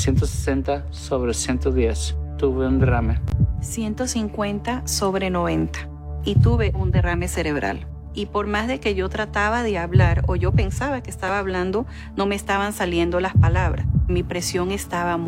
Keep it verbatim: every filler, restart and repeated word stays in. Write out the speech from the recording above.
ciento sesenta sobre ciento diez. Tuve un derrame. ciento cincuenta sobre noventa. Y tuve un derrame cerebral. Y por más de que yo trataba de hablar o yo pensaba que estaba hablando, no me estaban saliendo las palabras. Mi presión estaba muy